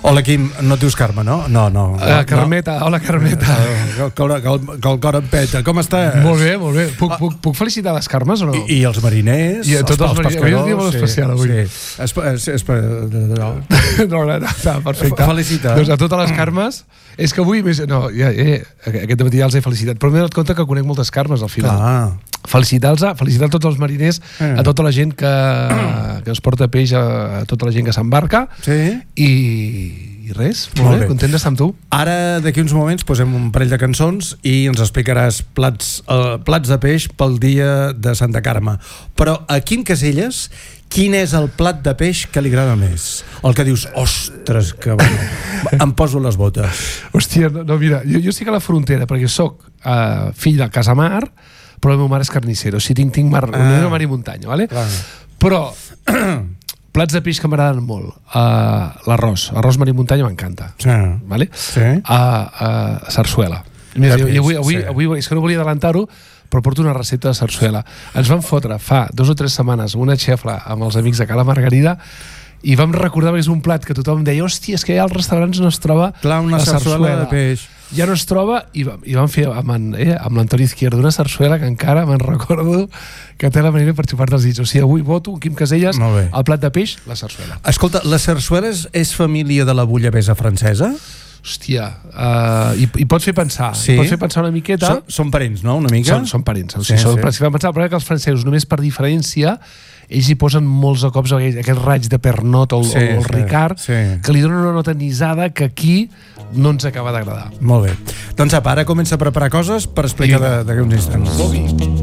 Hola, Quim, no et dius Carme, no? No. Carmeta, hola Carmeta. Que el cor em peta. Com estàs? Molt bé, molt bé. Puc felicitar les Carmes o no? I els mariners, I a tots els mariners. Avui és un dia molt especial, avui. No, perfecte. Felicita. Doncs a totes les Carmes, és que avui... No, aquest matí ja els he felicitat, però m'he donat compte que conec moltes Carmes al final. Felicitar tots els mariners, a tota la gent que es porta peix, a tota la gent que s'embarca, i res, molt bé, content d'estar amb tu. Ara, d'aquí uns moments, posem un parell de cançons i ens explicaràs plats de peix pel dia de Santa Carme. Però a Quim Caselles, quin és el plat de peix que li agrada més? El que dius, ostres, que bueno, em poso les botes. Hòstia, no, mira, jo estic a la frontera perquè sóc fill de Casamar, però el meu mare és carnicero, o sigui, tinc mar i muntanya, ¿vale? Però plats de peix que m'agraden molt, l'arròs mar i muntanya m'encanta, ¿vale? Sarsuela. Mira, avui és que no volia adelantar-ho, però porto una recepta de sarsuela. Ens vam fotre fa 2 o 3 setmanes amb una xefla amb els amics de Cala Margarida i vam recordar que és un plat que tothom deia, hòstia, és que ja als restaurants no es troba una sarsuela de peix. Ja no es troba, i vam fer amb l'Antoni Izquierdo una sarsuela que encara me'n recordo que té la manera per xupar-te els dits. O sigui, avui voto Quim Caselles, el plat de peix, la sarsuela. Escolta, la sarsuela és família de la bullabessa francesa? Hòstia, i pot fer pensar, pot fer pensar una miqueta. Són parents, no? Una mica? Són parents, si fan pensar. El problema que els francesos, només per diferència, ells hi posen molts de cops aquest raig de Pernot o el Ricard, que li donen una nota anisada que aquí no ens acaba d'agradar. Molt bé. Doncs apa, ara comença a preparar coses per explicar d'aquí uns instants.